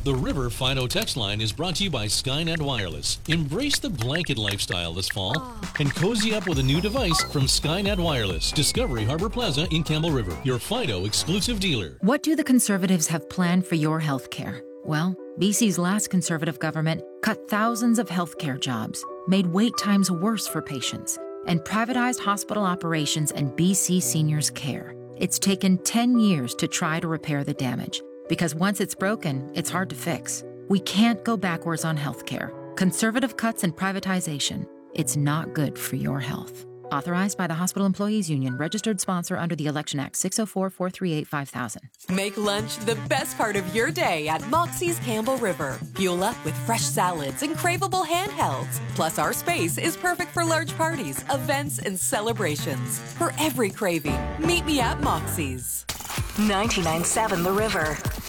The River Fido text line is brought to you by Skynet Wireless. Embrace the blanket lifestyle this fall and cozy up with a new device from Skynet Wireless, Discovery Harbor Plaza in Campbell River, your Fido exclusive dealer. What do the Conservatives have planned for your health care? Well, BC's last Conservative government cut thousands of healthcare jobs, made wait times worse for patients, and privatized hospital operations and BC seniors' care. It's taken 10 years to try to repair the damage, because once it's broken, it's hard to fix. We can't go backwards on healthcare. Conservative cuts and privatization. It's not good for your health. Authorized by the Hospital Employees Union, registered sponsor under the Election Act 604-438-5000. Make lunch the best part of your day at Moxie's Campbell River. Fuel up with fresh salads and craveable handhelds. Plus, our space is perfect for large parties, events, and celebrations. For every craving, meet me at Moxie's. 99.7 The River.